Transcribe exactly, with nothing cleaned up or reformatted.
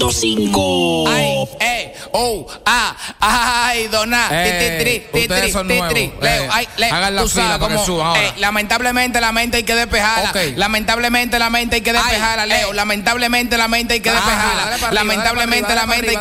cinco. Ay, eh, oh, ah, ay, dona, Eh, ustedes son nuevos. Leo, Eh, ay, Leo, hagan la tú fila sabes para que cómo, suban ahora. eh, lamentablemente la mente hay que despejarla. Ok. Lamentablemente la mente hay que despejarla, Ay, Leo. eh. Lamentablemente la mente hay que Ah, despejarla. dale para arriba, Lamentablemente dale para la mente hay arriba, que